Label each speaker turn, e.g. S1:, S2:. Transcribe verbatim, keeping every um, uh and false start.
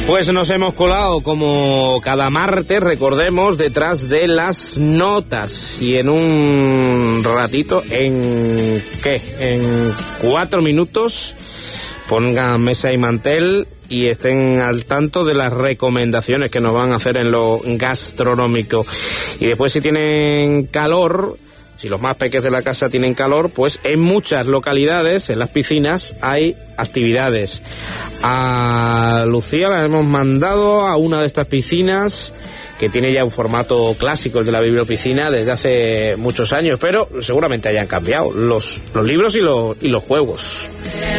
S1: Pues nos hemos colado como cada martes, recordemos, detrás de las notas. Y en un ratito, ¿en qué? En cuatro minutos, pongan mesa y mantel y estén al tanto de las recomendaciones que nos van a hacer en lo gastronómico. Y después, si tienen calor, si los más pequeños de la casa tienen calor, pues en muchas localidades, en las piscinas, hay actividades. A Lucía la hemos mandado a una de estas piscinas que tiene ya un formato clásico, el de la bibliopiscina, desde hace muchos años, pero seguramente hayan cambiado los, los libros y los, y los juegos.